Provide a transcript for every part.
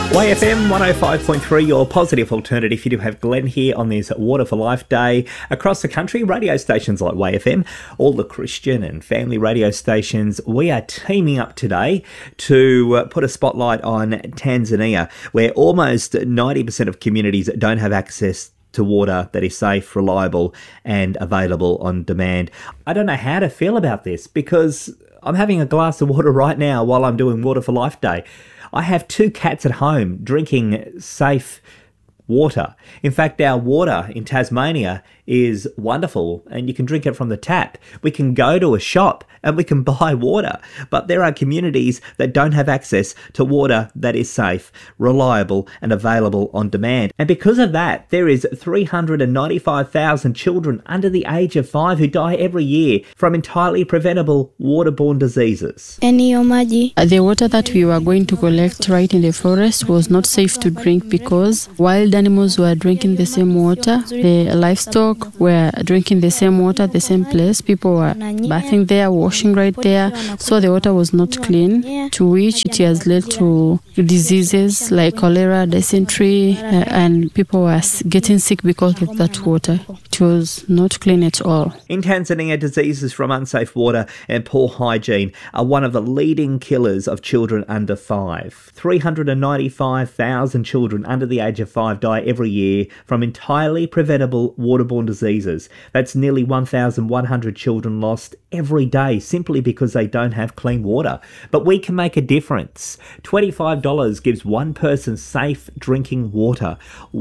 YFM 105.3, your positive alternative. You do have Glenn here on this Water for Life Day. Across the country, radio stations like YFM, all the Christian and family radio stations, we are teaming up today to put a spotlight on Tanzania, where almost 90% of communities don't have access to water that is safe, reliable and available on demand. I don't know how to feel about this because I'm having a glass of water right now while I'm doing Water for Life Day. I have 2 cats at home drinking safe water. In fact, our water in Tasmania is wonderful and you can drink it from the tap. We can go to a shop and we can buy water, but there are communities that don't have access to water that is safe, reliable and available on demand. And because of that, there is 395,000 children under the age of 5 who die every year from entirely preventable waterborne diseases. The water that we were going to collect right in the forest was not safe to drink because wild animals were drinking the same water, the livestock were drinking the same water, the same place. People were bathing there, washing right there, so the water was not clean, to which it has led to diseases like cholera, dysentery, and people were getting sick because of that water. It was not clean at all. In Tanzania, diseases from unsafe water and poor hygiene are one of the leading killers of children under 5. 395,000 children under the age of 5 die every year from entirely preventable waterborne diseases. That's nearly 1,100 children lost every day simply because they don't have clean water. But we can make a difference. $25 gives one person safe drinking water.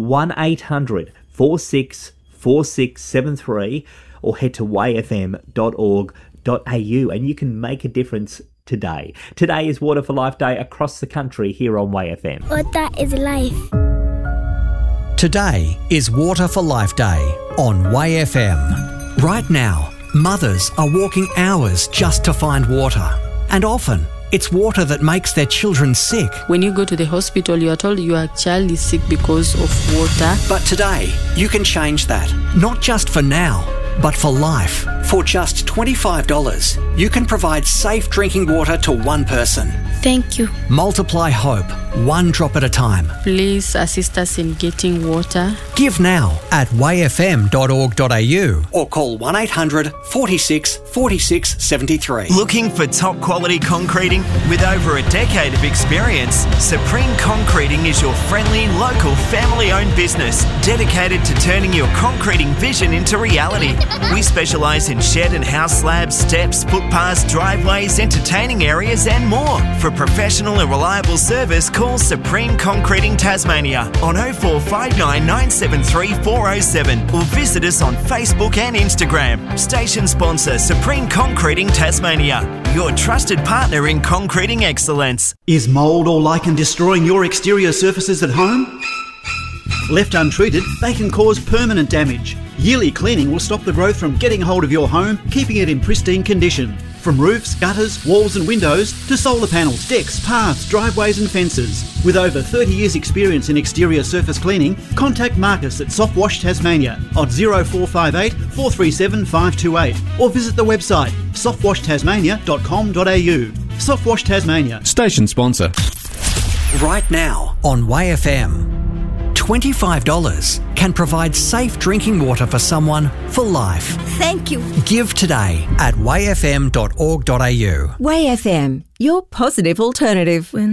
1-800-464673 or head to yfm.org.au and you can make a difference today. Today is Water for Life Day across the country here on YFM. Water is life. Today is Water for Life Day on YFM. Right now, mothers are walking hours just to find water. And often, it's water that makes their children sick. When you go to the hospital, you are told your child is sick because of water. But today, you can change that. Not just for now, but for life. For just $25, you can provide safe drinking water to one person. Thank you. Multiply hope, one drop at a time. Please assist us in getting water. Give now at yfm.org.au or call 1-800-46-46-73. Looking for top quality concreting? With over a decade of experience, Supreme Concreting is your friendly, local, family-owned business dedicated to turning your concreting vision into reality. We specialise in shed and house slabs, steps, footpaths, driveways, entertaining areas and more. For professional and reliable service, call Supreme Concreting Tasmania on 0459 973 407 or visit us on Facebook and Instagram. Station sponsor Supreme Concreting Tasmania, your trusted partner in concreting excellence. Is mould or lichen destroying your exterior surfaces at home? Left untreated, they can cause permanent damage. Yearly cleaning will stop the growth from getting hold of your home, keeping it in pristine condition. From roofs, gutters, walls and windows to solar panels, decks, paths, driveways and fences. With over 30 years experience in exterior surface cleaning, contact Marcus at Soft Wash Tasmania on 0458 437 528 or visit the website softwashtasmania.com.au. Soft Wash Tasmania. Station sponsor. Right now on YFM. $25 can provide safe drinking water for someone for life. Thank you. Give today at yfm.org.au. YFM, your positive alternative.